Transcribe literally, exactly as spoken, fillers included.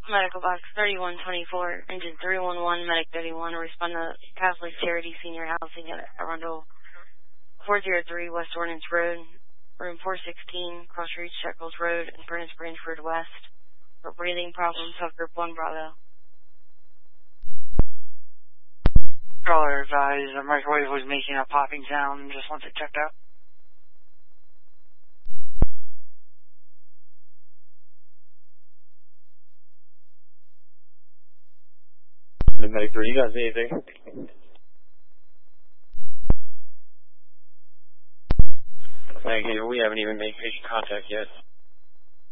Medical box thirty-one twenty-four, engine three one one, medic thirty-one, respond to Catholic Charity Senior Housing at Arundel four oh three West Ordnance Road, room four sixteen, Cross Reach, Shekels Road, and Prentice Branchford West. For breathing problems, of group one Bravo. Caller advised the microwave was making a popping sound, just wants it checked out. The medic three, you guys need anything? Thank you, we haven't even made patient contact yet.